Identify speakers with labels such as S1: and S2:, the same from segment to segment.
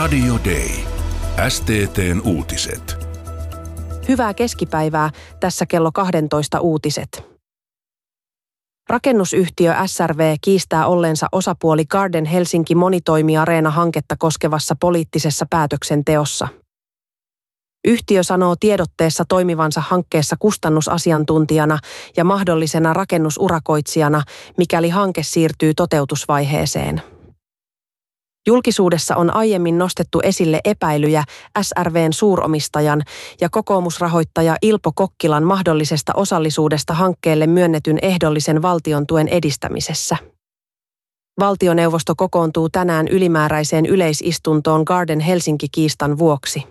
S1: Radio Day. STT:n uutiset.
S2: Hyvää keskipäivää, tässä kello 12 uutiset. Rakennusyhtiö SRV kiistää olleensa osapuoli Garden Helsinki monitoimiareena-hanketta koskevassa poliittisessa päätöksenteossa. Yhtiö sanoo tiedotteessa toimivansa hankkeessa kustannusasiantuntijana ja mahdollisena rakennusurakoitsijana, mikäli hanke siirtyy toteutusvaiheeseen. Julkisuudessa on aiemmin nostettu esille epäilyjä SRV:n suuromistajan ja kokoomusrahoittaja Ilpo Kokkilan mahdollisesta osallisuudesta hankkeelle myönnetyn ehdollisen valtiontuen edistämisessä. Valtioneuvosto kokoontuu tänään ylimääräiseen yleisistuntoon Garden Helsinki-kiistan vuoksi.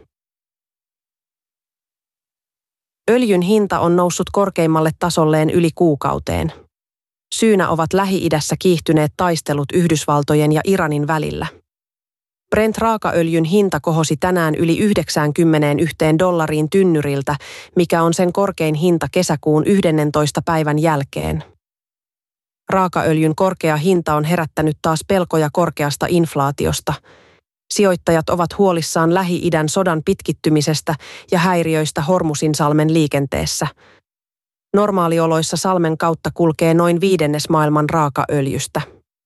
S2: Öljyn hinta on noussut korkeimmalle tasolleen yli kuukauteen. Syynä ovat Lähi-idässä kiihtyneet taistelut Yhdysvaltojen ja Iranin välillä. Brent-raakaöljyn hinta kohosi tänään yli $91 tynnyriltä, mikä on sen korkein hinta kesäkuun 11. päivän jälkeen. Raakaöljyn korkea hinta on herättänyt taas pelkoja korkeasta inflaatiosta. Sijoittajat ovat huolissaan Lähi-idän sodan pitkittymisestä ja häiriöistä Hormusinsalmen liikenteessä. Normaalioloissa salmen kautta kulkee noin 1/5 maailman raakaöljystä.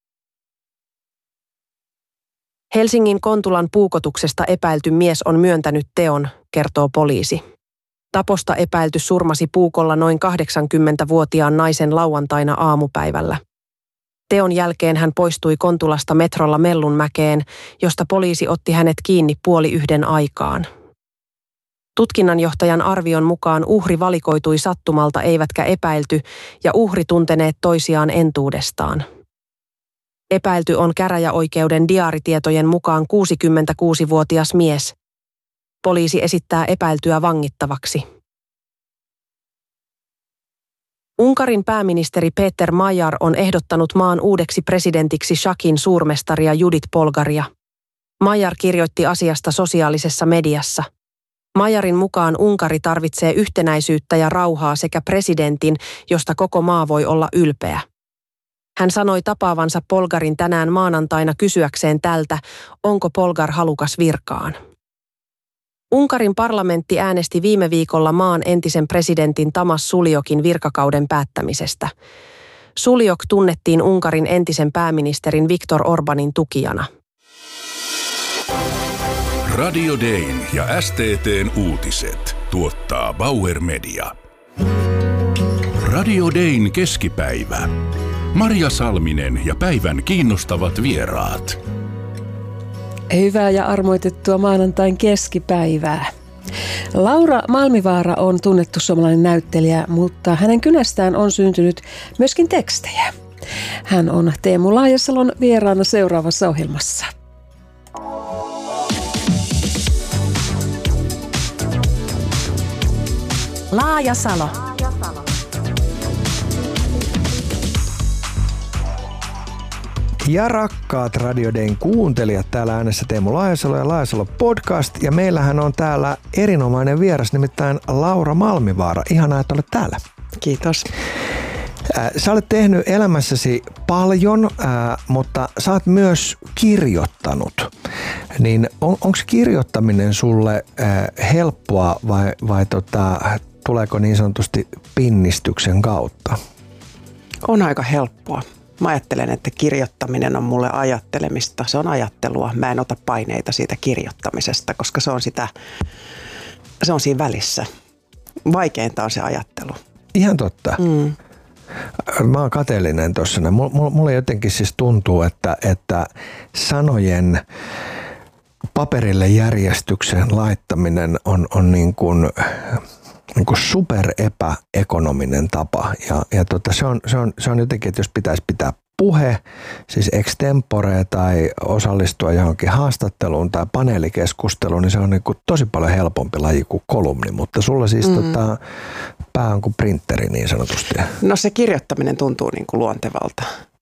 S2: Helsingin Kontulan puukotuksesta epäilty mies on myöntänyt teon, kertoo poliisi. Taposta epäilty surmasi puukolla noin 80-vuotiaan naisen lauantaina aamupäivällä. Teon jälkeen hän poistui Kontulasta metrolla Mellunmäkeen, josta poliisi otti hänet kiinni 12:30 aikaan. Tutkinnanjohtajan arvion mukaan uhri valikoitui sattumalta eivätkä epäilty ja uhri tunteneet toisiaan entuudestaan. Epäilty on käräjäoikeuden diaaritietojen mukaan 66-vuotias mies. Poliisi esittää epäiltyä vangittavaksi. Unkarin pääministeri Péter Major on ehdottanut maan uudeksi presidentiksi shakin suurmestaria Judit Polgaria. Major kirjoitti asiasta sosiaalisessa mediassa. Majorin mukaan Unkari tarvitsee yhtenäisyyttä ja rauhaa sekä presidentin, josta koko maa voi olla ylpeä. Hän sanoi tapaavansa Polgarin tänään maanantaina kysyäkseen tältä, onko Polgar halukas virkaan. Unkarin parlamentti äänesti viime viikolla maan entisen presidentin Tamas Suljokin virkakauden päättämisestä. Suljok tunnettiin Unkarin entisen pääministerin Viktor Orbanin tukijana.
S1: Radio Dayn ja STT:n uutiset tuottaa Bauer Media. Radio Dayn keskipäivä. Marja Salminen ja päivän kiinnostavat vieraat.
S3: Hyvää ja armoitettua maanantain keskipäivää. Laura Malmivaara on tunnettu suomalainen näyttelijä, mutta hänen kynästään on syntynyt myöskin tekstejä. Hän on Teemu Laajasalon vieraana seuraavassa ohjelmassa.
S2: Laajasalo.
S4: Ja rakkaat Radio Dayn kuuntelijat, täällä äänessä Teemu Laajasalo ja Laajasalo podcast. Ja meillähän on täällä erinomainen vieras, nimittäin Laura Malmivaara. Ihanaa, että olet täällä.
S5: Kiitos.
S4: Sä olet tehnyt elämässäsi paljon, mutta sä oot myös kirjoittanut. Niin onko kirjoittaminen sulle helppoa vai tuleeko niin sanotusti pinnistyksen kautta?
S5: On aika helppoa. Mä ajattelen, että kirjoittaminen on mulle ajattelemista. Se on ajattelua. Mä en ota paineita siitä kirjoittamisesta, koska se on siinä välissä. Vaikeinta on se ajattelu.
S4: Ihan totta. Mä oon kateellinen tuossa. Mulle jotenkin siis tuntuu, että sanojen paperille järjestykseen laittaminen on niin kuin super epäekonominen tapa. Se on jotenkin, että jos pitäisi pitää puhe, siis extempore tai osallistua johonkin haastatteluun tai paneelikeskusteluun, niin se on niin kuin tosi paljon helpompi laji kuin kolumni, mutta sulla siis pää on kuin printeri niin sanotusti.
S5: No se kirjoittaminen tuntuu niin kuin luontevalta.